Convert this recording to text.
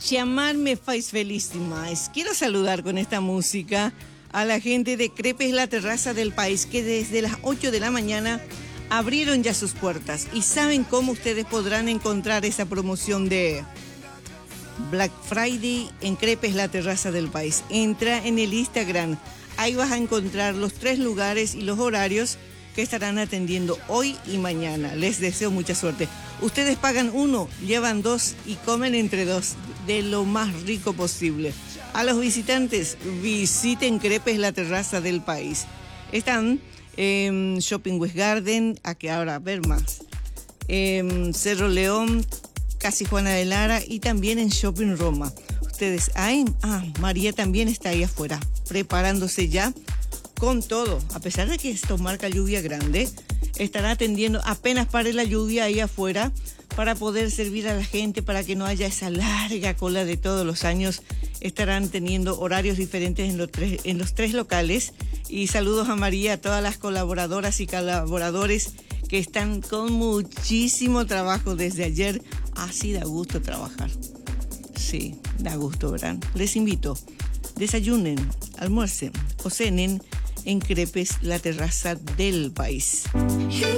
Llamarme faz feliz demais. Quiero saludar con esta música a la gente de Crepes La Terraza del País, que desde las 8 de la mañana abrieron ya sus puertas. Y saben cómo ustedes podrán encontrar esa promoción de Black Friday en Crepes La Terraza del País. Entra en el Instagram, ahí vas a encontrar los 3 lugares y los horarios que estarán atendiendo hoy y mañana. Les deseo mucha suerte. Ustedes pagan 1, llevan 2 y comen entre 2, de lo más rico posible. A los visitantes, visiten Crepes La Terraza del País. Están en Shopping West Garden, aquí ahora a ver más, Cerro León, Casi Juana de Lara y también en Shopping Roma. Ustedes, María también está ahí afuera, preparándose ya con todo. A pesar de que esto marca lluvia grande, estará atendiendo apenas pare la lluvia ahí afuera para poder servir a la gente, para que no haya esa larga cola de todos los años. Estarán teniendo horarios diferentes en los tres locales. Y saludos a María, a todas las colaboradoras y colaboradores que están con muchísimo trabajo desde ayer. Así da gusto trabajar. Sí, da gusto, ¿verdad? Les invito, desayunen, almuercen o cenen en Crepes La Terraza del País.